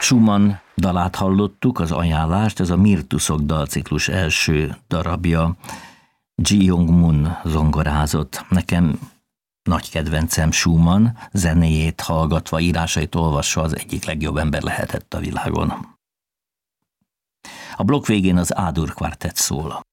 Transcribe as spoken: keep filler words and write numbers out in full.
Schumann dalát hallottuk, az ajánlást, ez a Mirtuszok dalciklus első darabja. Ji Young-mun zongorázott. Nekem nagy kedvencem Schumann, zenéjét hallgatva, írásait olvasva az egyik legjobb ember lehetett a világon. A blokk végén az A-dur kvartett szól.